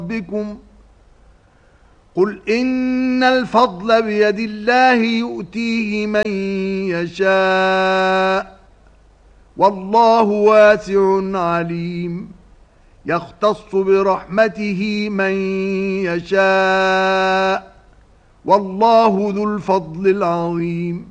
ربكم قل إن الفضل بيد الله يؤتيه من يشاء والله واسع عليم يختص برحمته من يشاء والله ذو الفضل العظيم